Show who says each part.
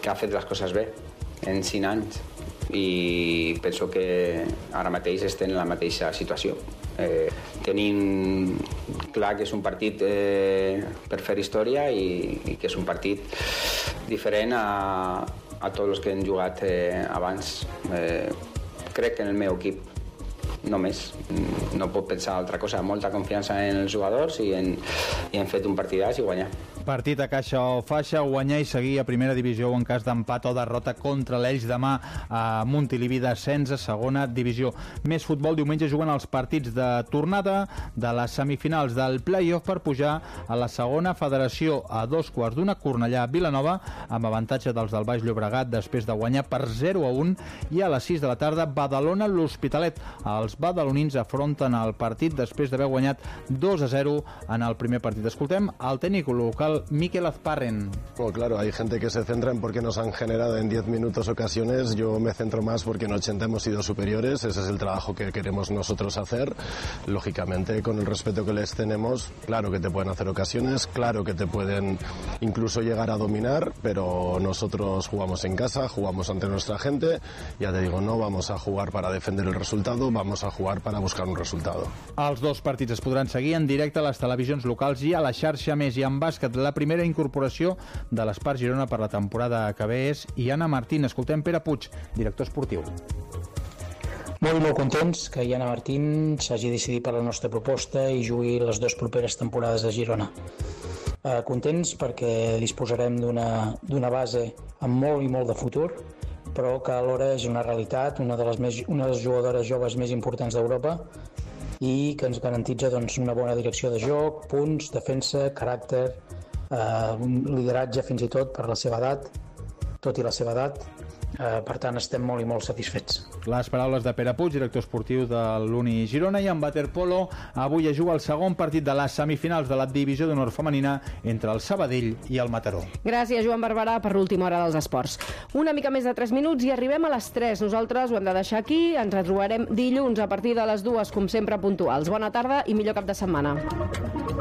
Speaker 1: ha fet les coses bé en 5 anys i penso que ara mateix estem en la mateixa situació. Tenim clar que és un partit per fer història i que és un partit diferent a tots els que hem jugat abans. Crec que en el meu equip només, no puc pensar altra cosa, molta confiança en els jugadors i hem fet un partidàs i guanyar.
Speaker 2: Partit a caixa o faixa, guanyar i seguir a primera divisió en cas d'empat o derrota contra l'Elx demà a Montilivi, descens a segona divisió. Més futbol, diumenge juguen els partits de tornada de les semifinals del play-off per pujar a la segona federació a 2:15 Cornellà-Vilanova amb avantatge dels del Baix Llobregat després de guanyar per 0-1 i a les 6 de la tarda Badalona-l'Hospitalet. Els badalonins afronten el partit després d'haver guanyat 2-0 en el primer partit. Escoltem el tècnic local Mikel Azparren.
Speaker 3: Bueno, claro, hay gente que se centra en por qué nos han generado en 10 minutos ocasiones. Yo me centro más porque en 80 hemos sido superiores. Ese es el trabajo que queremos nosotros hacer. Lógicamente, con el respeto que les tenemos, claro que te pueden hacer ocasiones, claro que te pueden incluso llegar a dominar, pero nosotros jugamos en casa, jugamos ante nuestra gente. Ya te digo, no vamos a jugar para defender el resultado, vamos a jugar para buscar un resultado.
Speaker 2: Els dos partits es podran seguir en directe a les televisions locals i a la xarxa Més. I en bàsquet, la primera incorporació de l'Espart Girona per la temporada que ve és Iana Martín. Escoltem Pere Puig, director esportiu.
Speaker 4: Molt contents que Iana Martín s'hagi decidit per la nostra proposta i jugui les 2 properes temporades de Girona. Contents perquè disposarem d'una base amb molt i molt de futur, però que alhora és una realitat, una de les jugadores joves més importants d'Europa i que ens garantitza una bona direcció de joc, punts, defensa, caràcter, un lideratge fins i tot per la seva edat, tot i la seva edat. Per tant, estem molt i molt satisfets.
Speaker 2: Les paraules de Pere Puig, director esportiu de l'Uni Girona. I en waterpolo, avui es juga el segon partit de les semifinals de la divisió d'honor femenina entre el Sabadell i el Mataró.
Speaker 5: Gràcies, Joan Barberà, per l'última hora dels esports. Una mica més de 3 minuts i arribem a les 3. Nosaltres ho hem de deixar aquí. Ens retrobarem dilluns a partir de les 2, com sempre, puntuals. Bona tarda i millor cap de setmana.